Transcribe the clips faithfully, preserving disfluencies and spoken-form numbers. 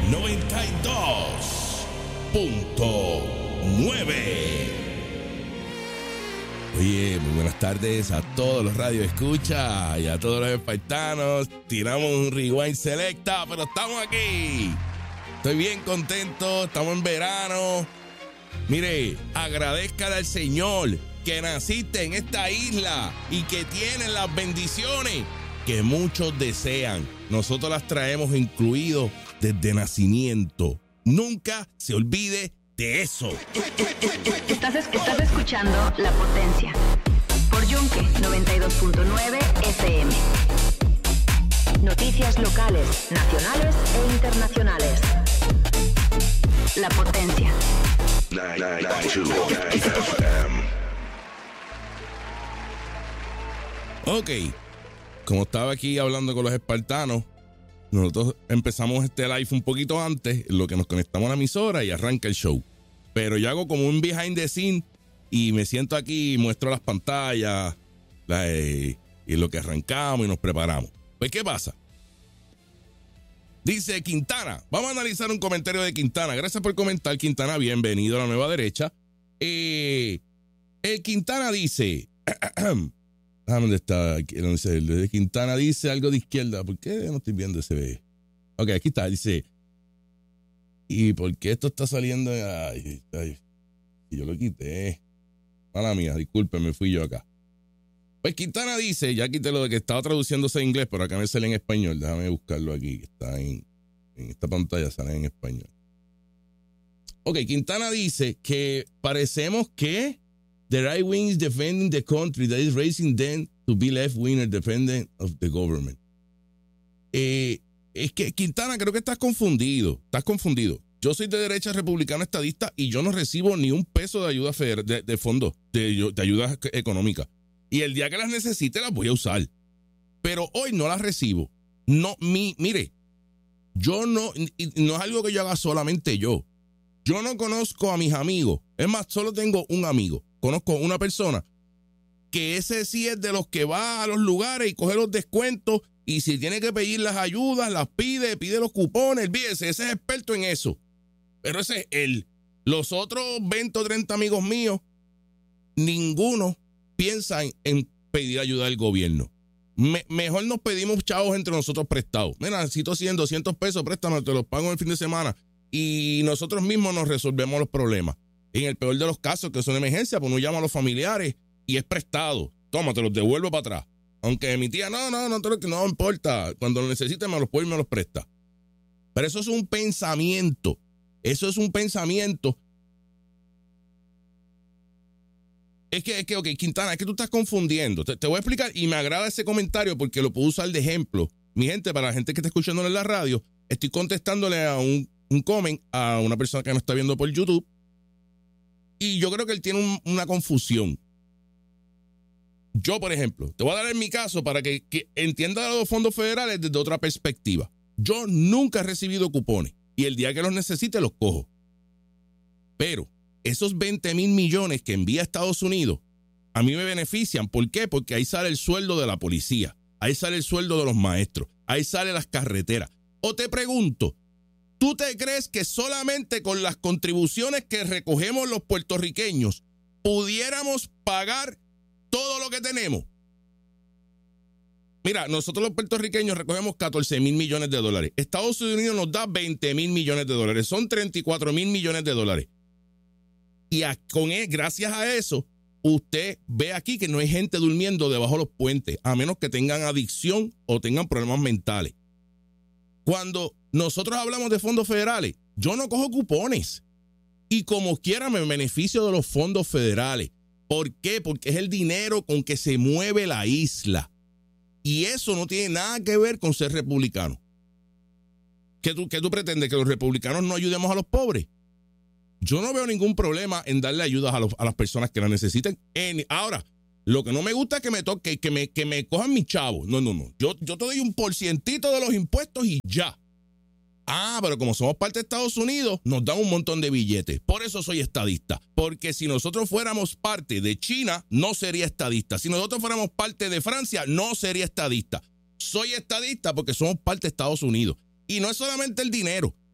noventa y dos punto nueve. Oye, muy buenas tardes a todos los radioescuchas y a todos los espartanos. Tiramos un rewind selecta, pero estamos aquí. Estoy bien contento, estamos en verano. Mire, agradézcale al Señor que naciste en esta isla y que tienes las bendiciones que muchos desean. Nosotros las traemos incluidos desde nacimiento. Nunca se olvide de eso. Estás, estás escuchando La Potencia por Yunque noventa y dos punto nueve F M. Noticias locales, nacionales e internacionales. La Potencia. noventa y dos punto nueve F M. Ok, como estaba aquí hablando con los espartanos, nosotros empezamos este live un poquito antes, lo que nos conectamos a la emisora y arranca el show. Pero yo hago como un behind the scene y me siento aquí y muestro las pantallas la, eh, y lo que arrancamos y nos preparamos. Pues, ¿qué pasa? Dice Quintana, vamos a analizar un comentario de Quintana. Gracias por comentar, Quintana, bienvenido a la nueva derecha. Eh, el Quintana dice... ¿Dónde está? El de Quintana dice algo de izquierda. ¿Por qué no estoy viendo ese? Ok, aquí está. Dice, ¿y por qué esto está saliendo? Ay, ay, yo lo quité. Mala mía, discúlpeme, fui yo acá. Pues Quintana dice, ya quité lo de que estaba traduciéndose en inglés, pero acá me sale en español. Déjame buscarlo aquí, que está en, en esta pantalla, sale en español. Ok, Quintana dice que parecemos que the right wing is defending the country that is raising them to be left wing dependent of the government. Eh, es que Quintana, creo que estás confundido. Estás confundido. Yo soy de derecha republicana estadista y yo no recibo ni un peso de ayuda federal, de, de fondos, de, de ayuda económica. Y el día que las necesite las voy a usar. Pero hoy no las recibo. No, mi, mire, yo no, no es algo que yo haga solamente yo. Yo no conozco a mis amigos. Es más, solo tengo un amigo. Conozco una persona que ese sí es de los que va a los lugares y coge los descuentos y si tiene que pedir las ayudas, las pide, pide los cupones, olvídese, ese es experto en eso. Pero ese es él. Los otros veinte o treinta amigos míos, ninguno piensa en, en pedir ayuda del gobierno. Me, mejor nos pedimos chavos entre nosotros prestados. Mira, necesito cien, doscientos pesos, préstame, te los pago en el fin de semana y nosotros mismos nos resolvemos los problemas. En el peor de los casos, que son emergencias, pues uno llama a los familiares y es prestado. Toma, te los devuelvo para atrás. Aunque mi tía, no, no, no, no, no importa. Cuando lo necesite, me los puede y me los presta. Pero eso es un pensamiento. Eso es un pensamiento. Es que, es que, ok, Quintana, es que tú estás confundiendo. Te, te voy a explicar y me agrada ese comentario porque lo puedo usar de ejemplo. Mi gente, para la gente que está escuchando en la radio, estoy contestándole a un, un comment a una persona que nos está viendo por YouTube. Y yo creo que él tiene un, una confusión. Yo, por ejemplo, te voy a dar en mi caso para que, que entienda los fondos federales desde otra perspectiva. Yo nunca he recibido cupones y el día que los necesite los cojo. Pero esos veinte mil millones que envía Estados Unidos a mí me benefician. ¿Por qué? Porque ahí sale el sueldo de la policía, ahí sale el sueldo de los maestros, ahí sale las carreteras. O te pregunto, ¿tú te crees que solamente con las contribuciones que recogemos los puertorriqueños pudiéramos pagar todo lo que tenemos? Mira, nosotros los puertorriqueños recogemos catorce mil millones de dólares. Estados Unidos nos da veinte mil millones de dólares. Son treinta y cuatro mil millones de dólares. Y a, con él, gracias a eso, usted ve aquí que no hay gente durmiendo debajo de los puentes, a menos que tengan adicción o tengan problemas mentales. Cuando nosotros hablamos de fondos federales, yo no cojo cupones. Y como quiera me beneficio de los fondos federales. ¿Por qué? Porque es el dinero con que se mueve la isla. Y eso no tiene nada que ver con ser republicano. ¿Qué tú, qué tú pretendes? ¿Que los republicanos no ayudemos a los pobres? Yo no veo ningún problema en darle ayudas a, los, a las personas que las necesiten. En, ahora, lo que no me gusta es que me toque, que me, que me cojan mis chavos. No, no, no. Yo, yo te doy un porcientito de los impuestos y ya. Ah, pero como somos parte de Estados Unidos, nos dan un montón de billetes. Por eso soy estadista. Porque si nosotros fuéramos parte de China, no sería estadista. Si nosotros fuéramos parte de Francia, no sería estadista. Soy estadista porque somos parte de Estados Unidos. Y no es solamente el dinero.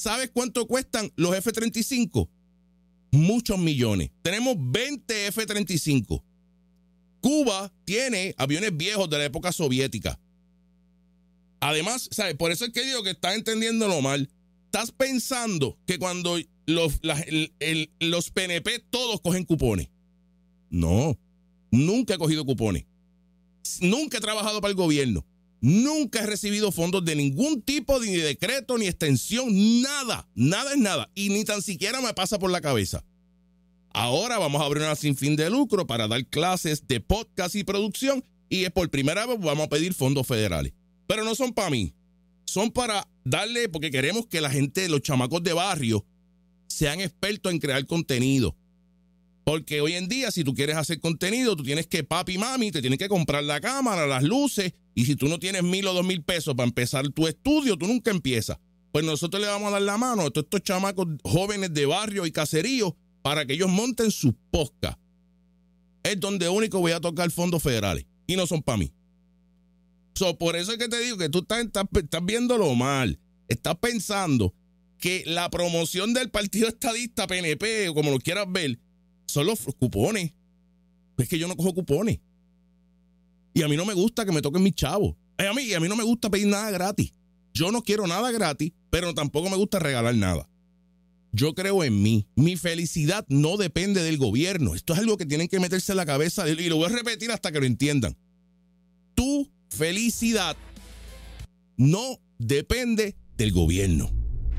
¿Sabes cuánto cuestan los F treinta y cinco? Muchos millones. Tenemos veinte F treinta y cinco. Cuba tiene aviones viejos de la época soviética. Además, ¿sabes? Por eso es que digo que estás entendiéndolo mal. Estás pensando que cuando los, la, el, el, los P N P todos cogen cupones. No, nunca he cogido cupones. Nunca he trabajado para el gobierno. Nunca he recibido fondos de ningún tipo, ni de decreto, ni extensión, nada. Nada es nada. Y ni tan siquiera me pasa por la cabeza. Ahora vamos a abrir una sin fin de lucro para dar clases de podcast y producción. Y es por primera vez vamos a pedir fondos federales. Pero no son para mí. Son para darle, porque queremos que la gente, los chamacos de barrio, sean expertos en crear contenido. Porque hoy en día, si tú quieres hacer contenido, tú tienes que, papi y mami, te tienen que comprar la cámara, las luces. Y si tú no tienes mil o dos mil pesos para empezar tu estudio, tú nunca empiezas. Pues nosotros le vamos a dar la mano a todos estos chamacos jóvenes de barrio y caseríos para que ellos monten sus podcasts. Es donde único voy a tocar fondos federales. Y no son para mí. So, por eso es que te digo que tú estás, estás, estás viéndolo mal. Estás pensando que la promoción del Partido Estadista, P N P, o como lo quieras ver, son los cupones. Es que yo no cojo cupones. Y a mí no me gusta que me toquen mis chavos. A mí, a mí no me gusta pedir nada gratis. Yo no quiero nada gratis, pero tampoco me gusta regalar nada. Yo creo en mí. Mi felicidad no depende del gobierno. Esto es algo que tienen que meterse en la cabeza y lo voy a repetir hasta que lo entiendan. Tu felicidad no depende del gobierno.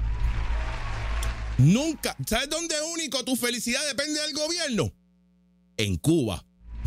Nunca. ¿Sabes dónde único tu felicidad depende del gobierno? En Cuba.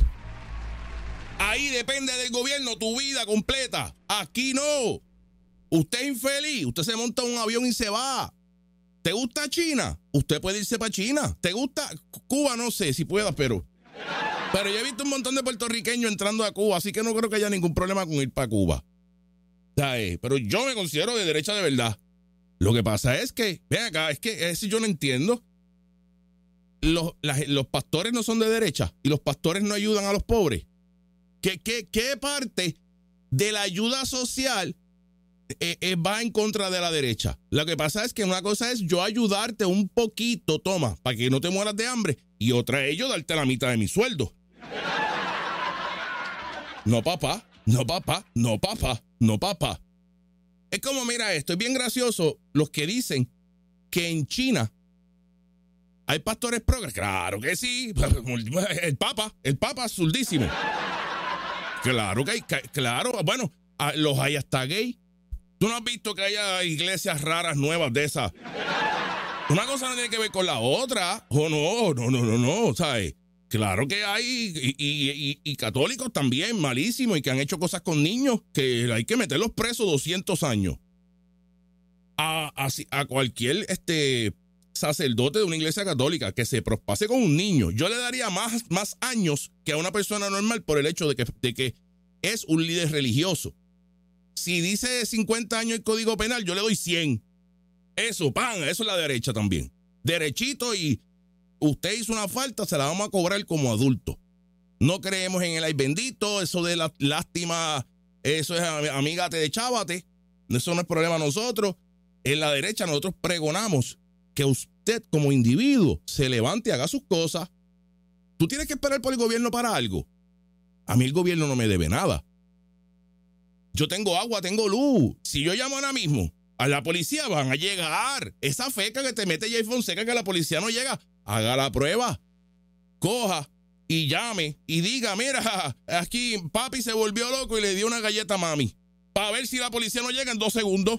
Ahí depende del gobierno tu vida completa. Aquí no. Usted es infeliz. Usted se monta en un avión y se va. ¿Te gusta China? Usted puede irse para China. ¿Te gusta Cuba? No sé si pueda, pero... Pero yo he visto un montón de puertorriqueños entrando a Cuba, así que no creo que haya ningún problema con ir para Cuba. ¿Sabes? Pero yo me considero de derecha de verdad. Lo que pasa es que, ven acá, es que es, yo no entiendo. Los, la, los pastores no son de derecha y los pastores no ayudan a los pobres. ¿Qué, qué, qué parte de la ayuda social eh, eh, va en contra de la derecha? Lo que pasa es que una cosa es yo ayudarte un poquito, toma, para que no te mueras de hambre, y otra es yo darte la mitad de mi sueldo. No, papá, no, papá, no, papá, no, papá. Es como, mira esto, es bien gracioso los que dicen que en China hay pastores progres. Claro que sí, el papa, el papa zurdísimo. Claro que hay, claro, bueno, los hay hasta gay. ¿Tú no has visto que haya iglesias raras nuevas de esas? Una cosa no tiene que ver con la otra. O no, no, no, no, no, ¿sabes? Claro que hay, y, y, y, y católicos también, malísimos, y que han hecho cosas con niños que hay que meterlos presos doscientos años. A, a, a cualquier este, sacerdote de una iglesia católica que se prospase con un niño, yo le daría más, más años que a una persona normal por el hecho de que, de que es un líder religioso. Si dice cincuenta años el Código Penal, yo le doy cien. Eso, pan, eso es la derecha también. Derechito, y usted hizo una falta, se la vamos a cobrar como adulto. No creemos en el ay bendito, eso de la lástima, eso es amígate de chávate. Eso no es problema de nosotros. En la derecha nosotros pregonamos que usted como individuo se levante y haga sus cosas. Tú tienes que esperar por el gobierno para algo. A mí el gobierno no me debe nada. Yo tengo agua, tengo luz. Si yo llamo ahora mismo a la policía, van a llegar. Esa feca que te mete Jay Fonseca que la policía no llega, haga la prueba. Coja y llame y diga, mira, aquí papi se volvió loco y le dio una galleta a mami. Para ver si la policía no llega en dos segundos.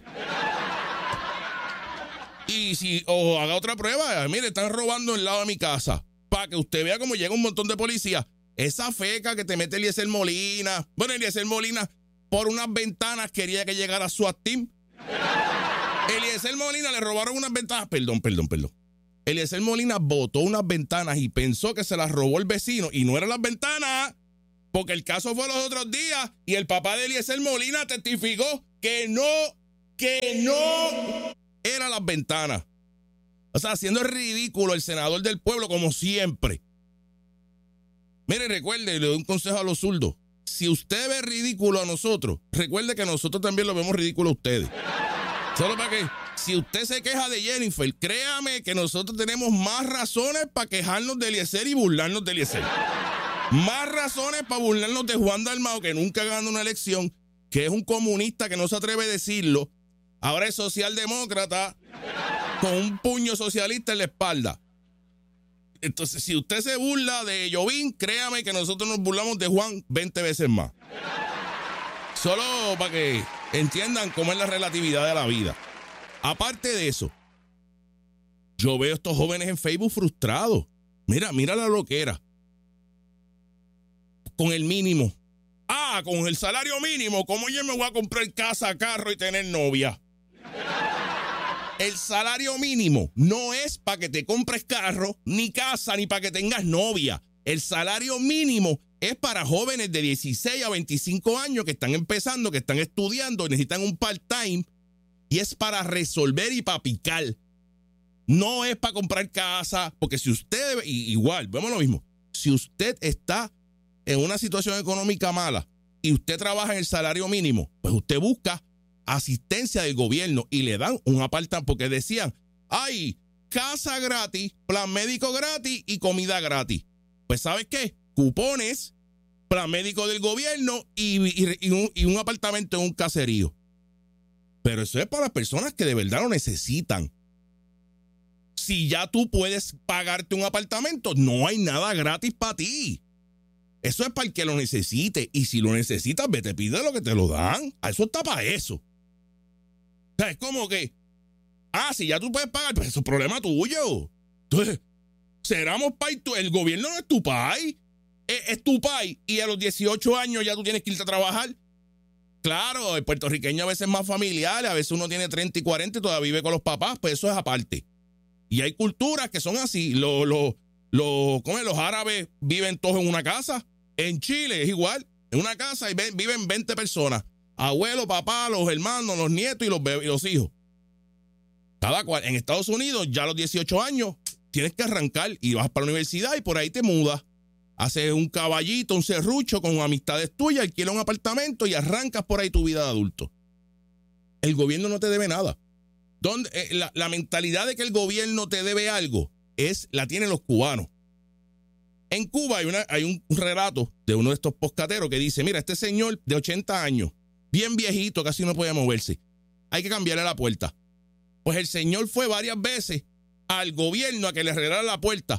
Y si, o haga otra prueba, mire, están robando al lado de mi casa. Para que usted vea cómo llega un montón de policías. Esa feca que te mete Eliezer Molina. Bueno, Eliezer Molina por unas ventanas quería que llegara SWAT Team. Eliezer Molina le robaron unas ventanas. Perdón, perdón, perdón. Eliezer Molina botó unas ventanas y pensó que se las robó el vecino. Y no eran las ventanas. Porque el caso fue los otros días y el papá de Eliezer Molina testificó que no, que no eran las ventanas. O sea, haciendo el ridículo el senador del pueblo como siempre. Mire, recuerde, le doy un consejo a los zurdos. Si usted ve ridículo a nosotros, recuerde que nosotros también lo vemos ridículo a ustedes. Solo para que, si usted se queja de Jennifer, créame que nosotros tenemos más razones para quejarnos de Eliezer y burlarnos de Eliezer. Más razones para burlarnos de Juan Dalmau, que nunca ganó una elección, que es un comunista que no se atreve a decirlo. Ahora es socialdemócrata con un puño socialista en la espalda. Entonces, si usted se burla de Jovín, créame que nosotros nos burlamos de Juan veinte veces más. Solo para que entiendan cómo es la relatividad de la vida. Aparte de eso, yo veo a estos jóvenes en Facebook frustrados. Mira, mira la loquera. Con el mínimo. Ah, con el salario mínimo, ¿cómo yo me voy a comprar casa, carro y tener novia? El salario mínimo no es para que te compres carro, ni casa, ni para que tengas novia. El salario mínimo es para jóvenes de dieciséis a veinticinco años que están empezando, que están estudiando, necesitan un part-time, y es para resolver y para picar. No es para comprar casa, porque si usted, igual, vemos lo mismo, si usted está en una situación económica mala y usted trabaja en el salario mínimo, pues usted busca asistencia del gobierno y le dan un apartamento, porque decían, hay casa gratis, plan médico gratis y comida gratis. Pues ¿sabes qué? Cupones, plan médico del gobierno y, y, y, un, y un apartamento en un caserío. Pero eso es para las personas que de verdad lo necesitan. Si ya tú puedes pagarte un apartamento, no hay nada gratis para ti. Eso es para el que lo necesite. Y si lo necesitas, vete, pide lo que te lo dan. A eso está para eso. O sea, es como que, ah, si ya tú puedes pagar, pues eso es problema tuyo. Entonces, seramos país, el gobierno no es tu país, es, es tu país. Y a los dieciocho años ya tú tienes que irte a trabajar. Claro, el puertorriqueño a veces es más familiar, a veces uno tiene treinta y cuarenta y todavía vive con los papás, pues eso es aparte. Y hay culturas que son así. Los, los, los, ¿cómo es? Los árabes viven todos en una casa. En Chile es igual. En una casa y viven veinte personas. Abuelo, papá, los hermanos, los nietos y los, y los hijos. Cada cual. En Estados Unidos, ya a los dieciocho años, tienes que arrancar y vas para la universidad y por ahí te mudas. Haces un caballito, un serrucho con amistades tuyas, alquilas un apartamento y arrancas por ahí tu vida de adulto. El gobierno no te debe nada. Donde, eh, la, la mentalidad de que el gobierno te debe algo es la tienen los cubanos. En Cuba hay, una, hay un relato de uno de estos poscateros que dice, mira, este señor de ochenta años, bien viejito, casi no podía moverse, hay que cambiarle la puerta. Pues el señor fue varias veces al gobierno a que le arreglara la puerta.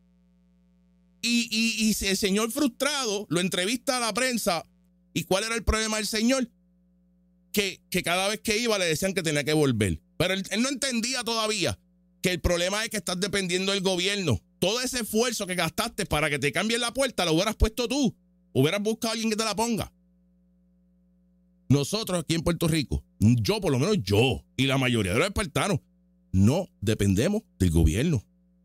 Y, y, y el señor frustrado lo entrevista a la prensa. ¿Y cuál era el problema del señor? Que, que cada vez que iba le decían que tenía que volver. Pero él, él no entendía todavía que el problema es que estás dependiendo del gobierno. Todo ese esfuerzo que gastaste para que te cambien la puerta lo hubieras puesto tú. Hubieras buscado a alguien que te la ponga. Nosotros aquí en Puerto Rico, yo por lo menos yo y la mayoría de los espartanos, no dependemos del gobierno.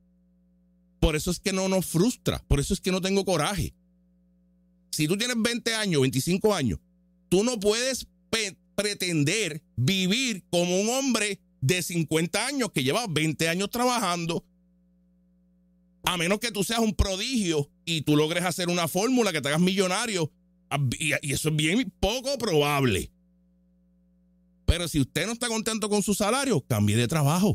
Por eso es que no nos frustra, por eso es que no tengo coraje. Si tú tienes veinte años, veinticinco años, tú no puedes pe- pretender vivir como un hombre de cincuenta años que lleva veinte años trabajando, a menos que tú seas un prodigio y tú logres hacer una fórmula que te hagas millonario, y eso es bien poco probable. Pero si usted no está contento con su salario, cambie de trabajo.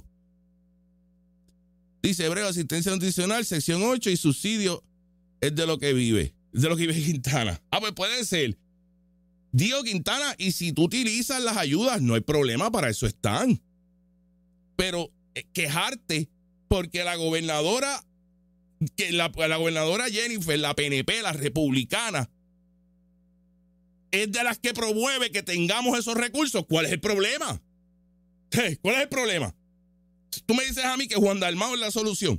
Dice Hebreo, asistencia nutricional, sección ocho y subsidio es de lo que vive. Es de lo que vive Quintana. Ah, pues puede ser. Digo, Quintana, y si tú utilizas las ayudas, no hay problema, para eso están. Pero eh, quejarte porque la gobernadora, que la, la gobernadora Jennifer, la P N P, la republicana, es de las que promueve que tengamos esos recursos. ¿Cuál es el problema? ¿Cuál es el problema? Tú me dices a mí que Juan Dalmau es la solución.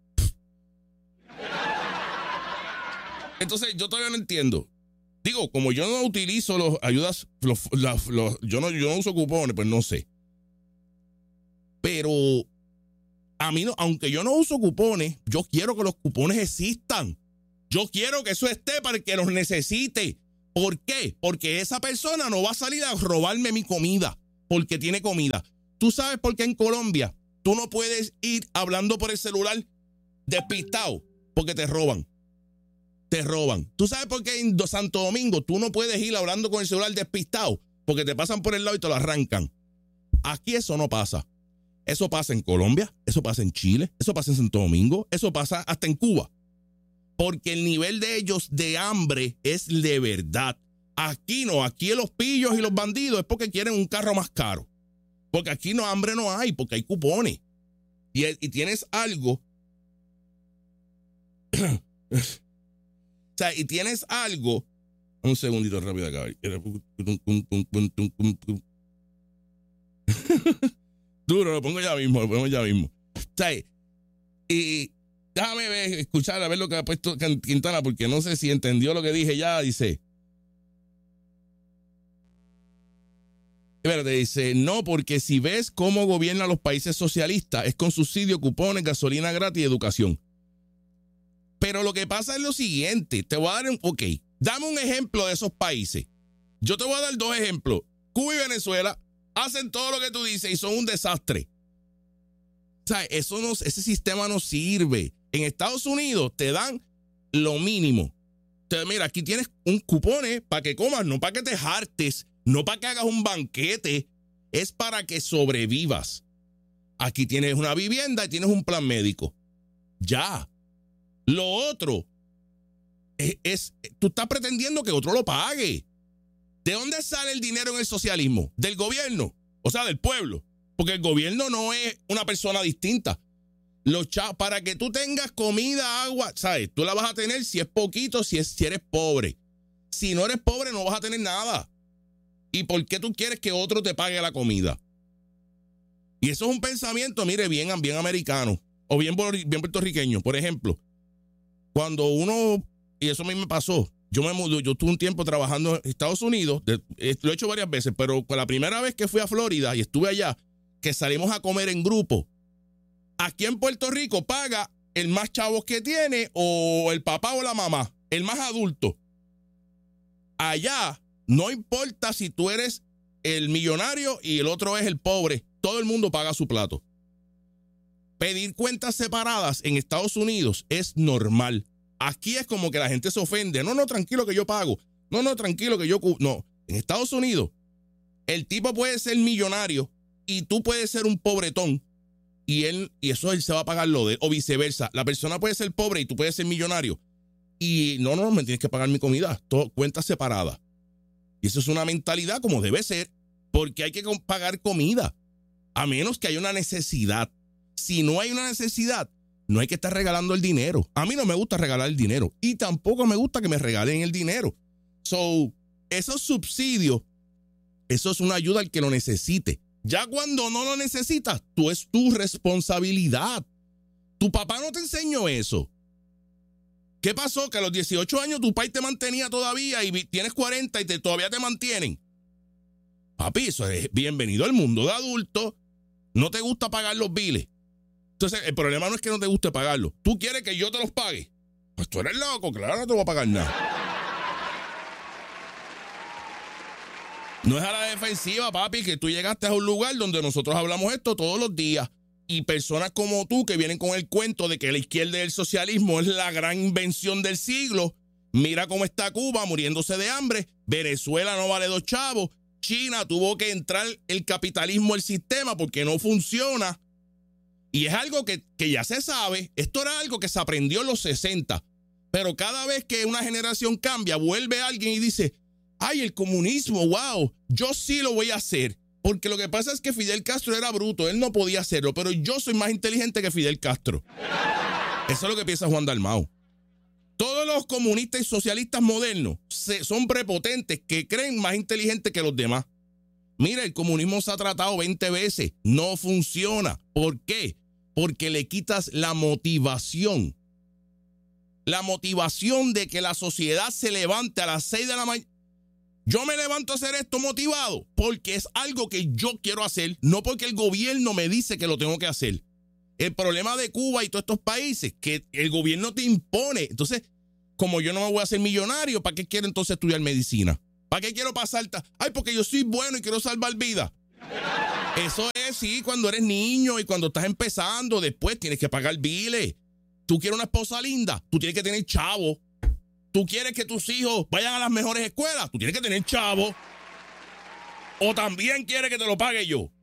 Entonces, yo todavía no entiendo. Digo, como yo no utilizo los ayudas, los, los, los, yo, no, yo no uso cupones, pues no sé. Pero a mí, no, aunque yo no uso cupones, yo quiero que los cupones existan. Yo quiero que eso esté para el que los necesite. ¿Por qué? Porque esa persona no va a salir a robarme mi comida porque tiene comida. ¿Tú sabes por qué en Colombia tú no puedes ir hablando por el celular despistado? Porque te roban. Te roban. ¿Tú sabes por qué en Santo Domingo tú no puedes ir hablando con el celular despistado? Porque te pasan por el lado y te lo arrancan. Aquí eso no pasa. Eso pasa en Colombia, eso pasa en Chile, eso pasa en Santo Domingo, eso pasa hasta en Cuba. Porque el nivel de ellos de hambre es de verdad. Aquí no, aquí los pillos y los bandidos es porque quieren un carro más caro. Porque aquí no, hambre no hay, porque hay cupones. Y, y tienes algo. O sea, y tienes algo. Un segundito rápido acá. Duro, lo pongo ya mismo, lo pongo ya mismo. O sea, y déjame ver, escuchar, a ver lo que ha puesto Quintana, porque no sé si entendió lo que dije ya. Dice. Espérate, dice, no, porque si ves cómo gobiernan los países socialistas, es con subsidio, cupones, gasolina gratis y educación. Pero lo que pasa es lo siguiente, te voy a dar un, ok, dame un ejemplo de esos países. Yo te voy a dar dos ejemplos. Cuba y Venezuela hacen todo lo que tú dices y son un desastre. O sea, eso no, ese sistema no sirve. En Estados Unidos te dan lo mínimo. Te, mira, aquí tienes un cupones para que comas, no para que te hartes, no para que hagas un banquete, es para que sobrevivas. Aquí tienes una vivienda y tienes un plan médico. Ya. Lo otro es, es, tú estás pretendiendo que otro lo pague. ¿De dónde sale el dinero en el socialismo? Del gobierno, o sea, del pueblo. Porque el gobierno no es una persona distinta. Los chavos, para que tú tengas comida, agua, ¿sabes? Tú la vas a tener si es poquito, si, es, si eres pobre. Si no eres pobre, no vas a tener nada. ¿Y por qué tú quieres que otro te pague la comida? Y eso es un pensamiento, mire, bien, bien americano o bien, bien puertorriqueño. Por ejemplo, cuando uno, y eso a mí me pasó, yo me mudé, yo estuve un tiempo trabajando en Estados Unidos, de, lo he hecho varias veces, pero la primera vez que fui a Florida y estuve allá, que salimos a comer en grupo, aquí en Puerto Rico paga el más chavos que tiene o el papá o la mamá, el más adulto. Allá no importa si tú eres el millonario y el otro es el pobre, todo el mundo paga su plato. Pedir cuentas separadas en Estados Unidos es normal. Aquí es como que la gente se ofende. No, no, tranquilo que yo pago. No, no, tranquilo que yo... No, en Estados Unidos el tipo puede ser millonario y tú puedes ser un pobretón y él y eso él se va a pagar lo de él, o viceversa. La persona puede ser pobre y tú puedes ser millonario y no, no, me tienes que pagar mi comida. Todo, cuentas separadas. Y eso es una mentalidad como debe ser, porque hay que pagar comida, a menos que haya una necesidad. Si no hay una necesidad, no hay que estar regalando el dinero. A mí no me gusta regalar el dinero y tampoco me gusta que me regalen el dinero. So, esos subsidios, eso es una ayuda al que lo necesite. Ya cuando no lo necesitas, tú es tu responsabilidad. Tu papá no te enseñó eso. ¿Qué pasó? Que a los dieciocho años tu país te mantenía todavía y tienes cuarenta y te, todavía te mantienen. Papi, eso es bienvenido al mundo de adultos. No te gusta pagar los biles. Entonces, el problema no es que no te guste pagarlos. ¿Tú quieres que yo te los pague? Pues tú eres loco, claro, no te voy a pagar nada. No es a la defensiva, papi, que tú llegaste a un lugar donde nosotros hablamos esto todos los días. Y personas como tú que vienen con el cuento de que la izquierda y el socialismo es la gran invención del siglo. Mira cómo está Cuba muriéndose de hambre. Venezuela no vale dos chavos. China tuvo que entrar el capitalismo al sistema porque no funciona. Y es algo que, que ya se sabe. Esto era algo que se aprendió en los sesenta. Pero cada vez que una generación cambia, vuelve alguien y dice, ay, el comunismo, wow, yo sí lo voy a hacer. Porque lo que pasa es que Fidel Castro era bruto, él no podía hacerlo, pero yo soy más inteligente que Fidel Castro. Eso es lo que piensa Juan Dalmau. Todos los comunistas y socialistas modernos se, son prepotentes que creen más inteligentes que los demás. Mira, el comunismo se ha tratado veinte veces, no funciona. ¿Por qué? Porque le quitas la motivación. La motivación de que la sociedad se levante a las seis de la mañana. Yo me levanto a hacer esto motivado porque es algo que yo quiero hacer, no porque el gobierno me dice que lo tengo que hacer. El problema de Cuba y todos estos países, que el gobierno te impone. Entonces, como yo no me voy a hacer millonario, ¿para qué quiero entonces estudiar medicina? ¿Para qué quiero pasar? Ay, porque yo soy bueno y quiero salvar vidas. Eso es, sí, cuando eres niño y cuando estás empezando, después tienes que pagar biles. Tú quieres una esposa linda, tú tienes que tener chavo. Tú quieres que tus hijos vayan a las mejores escuelas, tú tienes que tener chavo. O también quieres que te lo pague yo.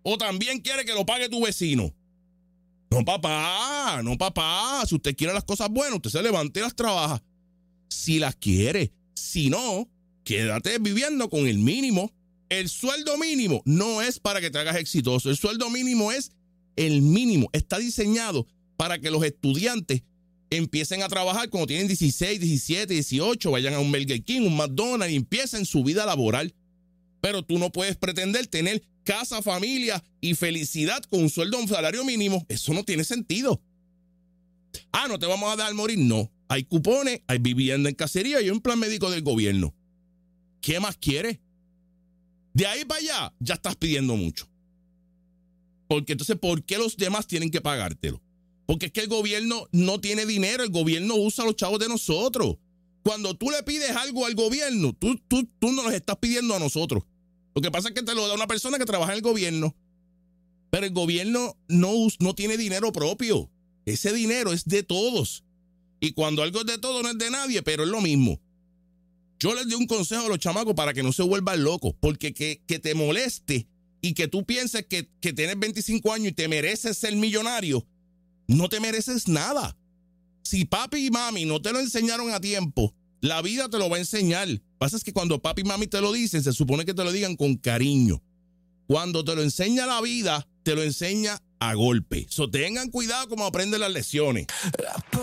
¿O también quiere que lo pague tu vecino? No, papá, no, papá. Si usted quiere las cosas buenas, usted se levanta y las trabaja. Si las quiere. Si no, quédate viviendo con el mínimo. El sueldo mínimo no es para que te hagas exitoso. El sueldo mínimo es el mínimo. Está diseñado para que los estudiantes empiecen a trabajar cuando tienen dieciséis, diecisiete, dieciocho, vayan a un Burger King, un McDonald's y empiecen su vida laboral. Pero tú no puedes pretender tener casa, familia y felicidad con un sueldo, un salario mínimo. Eso no tiene sentido. Ah, ¿no te vamos a dejar morir? No. Hay cupones, hay vivienda en casería y un plan médico del gobierno. ¿Qué más quieres? De ahí para allá ya estás pidiendo mucho. Porque entonces, ¿por qué los demás tienen que pagártelo? Porque es que el gobierno no tiene dinero, el gobierno usa los chavos de nosotros. Cuando tú le pides algo al gobierno, tú, tú, tú nos los estás pidiendo a nosotros. Lo que pasa es que te lo da una persona que trabaja en el gobierno. Pero el gobierno no, no tiene dinero propio. Ese dinero es de todos. Y cuando algo es de todos no es de nadie, pero es lo mismo. Yo les doy un consejo a los chamacos para que no se vuelvan locos. Porque que, que te moleste y que tú pienses que, que tienes veinticinco años y te mereces ser millonario, no te mereces nada. Si papi y mami no te lo enseñaron a tiempo, la vida te lo va a enseñar. Lo que pasa es que cuando papi y mami te lo dicen, se supone que te lo digan con cariño. Cuando te lo enseña la vida, te lo enseña a golpe. So, tengan cuidado como aprenden las lecciones.